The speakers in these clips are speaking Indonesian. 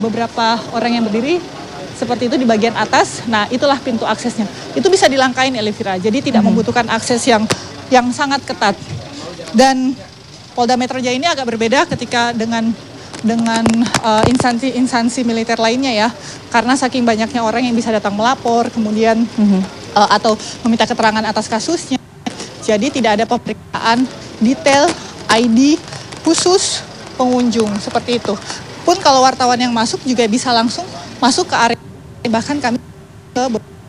beberapa orang yang berdiri seperti itu di bagian atas. Nah, itulah pintu aksesnya. Itu bisa dilangkain, Elvira. Jadi tidak membutuhkan akses yang sangat ketat. Dan Polda Metro Jaya ini agak berbeda ketika dengan instansi militer lainnya ya. Karena saking banyaknya orang yang bisa datang melapor, kemudian atau meminta keterangan atas kasusnya. Jadi tidak ada pemeriksaan detail ID khusus pengunjung seperti itu. Pun kalau wartawan yang masuk juga bisa langsung masuk ke area, bahkan kami ke.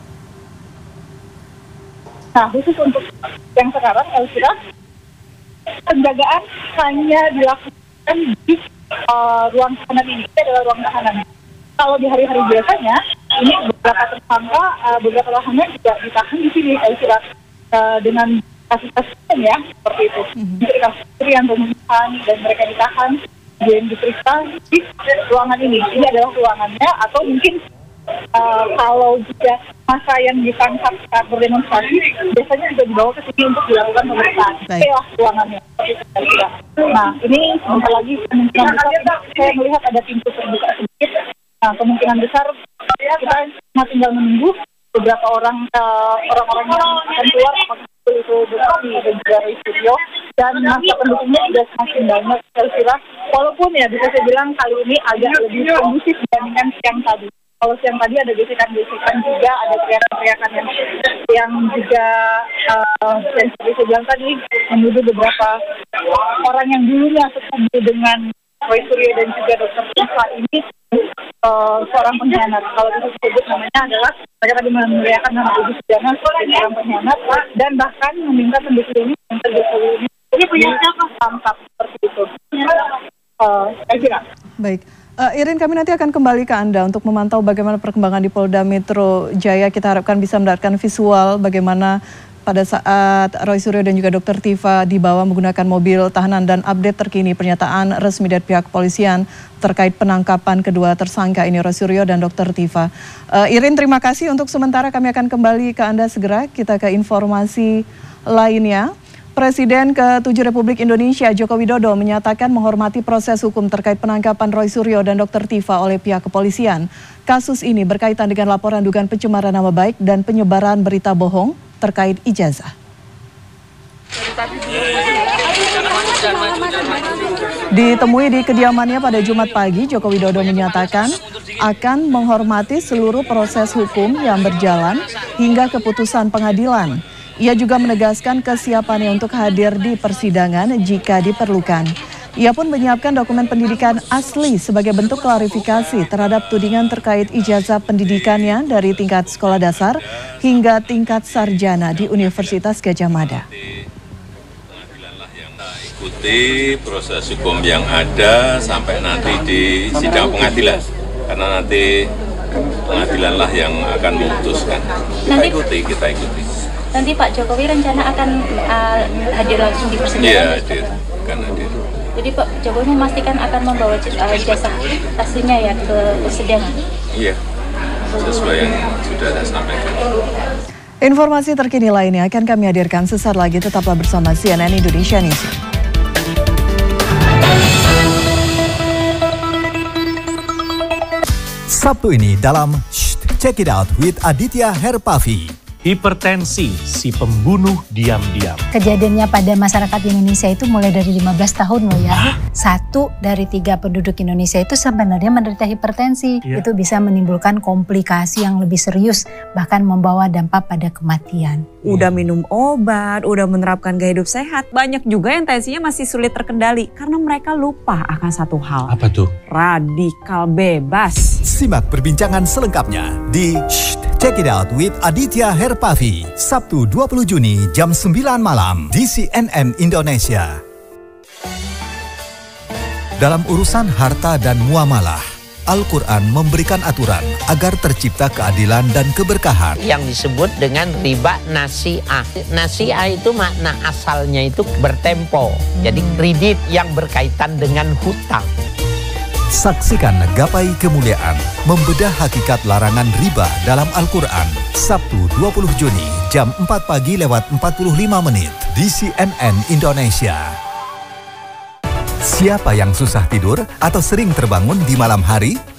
Nah, khusus untuk yang sekarang, Elvira, penjagaan hanya dilakukan di ruang tahanan ini, adalah ruang tahanan. Kalau di hari-hari biasanya, ini beberapa tersangka, beberapa tahanan juga ditahan di sini, Elvira, dengan kasus-kasus ya, seperti itu. Jadi kasus yang pembunuhan dan mereka ditahan, dan diperiksa di ruangan ini. Ini adalah ruangannya, atau mungkin kalau juga masa yang ditangkap saat berdemonstrasi, biasanya juga dibawa ke sini untuk dilakukan pemeriksaan. Itulah ruangannya. Nah, ini sebentar lagi kemungkinan besar, saya melihat ada pintu terbuka sedikit. Nah, kemungkinan besar kita tinggal menunggu beberapa orang yang akan keluar, apakah itu Bukti dan juga Studio, dan masa pendukungnya sudah semakin banyak, Elvira. Walaupun ya bisa saya bilang kali ini agak lebih kondusif dibandingkan siang tadi. Kalau siang tadi ada gesekan-gesekan juga, ada teriakan-teriakan yang juga yang seperti saya bilang tadi, menuduh beberapa orang yang dulunya setuju dengan Roy Suryo dan juga Dr. Tiva ini seorang pengkhianat. Kalau itu disebut namanya adalah mereka tadi meneriakan nama Ibu Sudiana sebagai seorang pengkhianat, dan bahkan meminta pendukung ini untuk Jokowi ini punya tangkap seperti itu. Elvira. Baik. Irin, kami nanti akan kembali ke Anda untuk memantau bagaimana perkembangan di Polda Metro Jaya. Kita harapkan bisa mendapatkan visual bagaimana pada saat Roy Suryo dan juga Dr. Tiva dibawa menggunakan mobil tahanan, dan update terkini pernyataan resmi dari pihak kepolisian terkait penangkapan kedua tersangka ini, Roy Suryo dan Dr. Tiva. Irin, terima kasih. Untuk sementara kami akan kembali ke Anda segera. Kita ke informasi lainnya. Presiden ke-7 Republik Indonesia Joko Widodo menyatakan menghormati proses hukum terkait penangkapan Roy Suryo dan Dr. Tiva oleh pihak kepolisian. Kasus ini berkaitan dengan laporan dugaan pencemaran nama baik dan penyebaran berita bohong terkait ijazah. Ditemui di kediamannya pada Jumat pagi, Joko Widodo menyatakan akan menghormati seluruh proses hukum yang berjalan hingga keputusan pengadilan. Ia juga menegaskan kesiapannya untuk hadir di persidangan jika diperlukan. Ia pun menyiapkan dokumen pendidikan asli sebagai bentuk klarifikasi terhadap tudingan terkait ijazah pendidikannya dari tingkat sekolah dasar hingga tingkat sarjana di Universitas Gadjah Mada. Ikuti proses hukum yang ada sampai nanti di sidang pengadilan, karena nanti pengadilanlah yang akan memutuskan. Kita ikuti. Nanti Pak Jokowi rencana akan hadir langsung di persidangan? Iya, akan hadir. Jadi Pak Jokowi memastikan akan membawa ijazah aslinya ya ke persidangan? Iya, sesuai yang sudah saya sampaikan. Informasi terkini lainnya akan kami hadirkan sesaat lagi. Tetaplah bersama CNN Indonesia News. Sabtu ini dalam Check It Out with Aditya Herpavi. Hipertensi, si pembunuh diam-diam. Kejadiannya pada masyarakat Indonesia itu mulai dari 15 tahun loh ya. 1 dari 3 penduduk Indonesia itu sebenarnya menderita hipertensi. Itu bisa menimbulkan komplikasi yang lebih serius, bahkan membawa dampak pada kematian. Udah minum obat, udah menerapkan gaya hidup sehat. Banyak juga yang tensinya masih sulit terkendali karena mereka lupa akan satu hal. Apa tuh? Radikal bebas. Simak perbincangan selengkapnya di Check It Out with Aditya Herpavi, Sabtu 20 Juni jam 9 malam di CNN Indonesia. Dalam urusan harta dan muamalah, Al-Quran memberikan aturan agar tercipta keadilan dan keberkahan. Yang disebut dengan riba nasi'ah. Nasi'ah itu makna asalnya itu bertempo. Jadi kredit yang berkaitan dengan hutang. Saksikan Gapai Kemuliaan, membedah hakikat larangan riba dalam Al-Quran, Sabtu 20 Juni jam 4 pagi lewat 45 menit di CNN Indonesia. Siapa yang susah tidur atau sering terbangun di malam hari?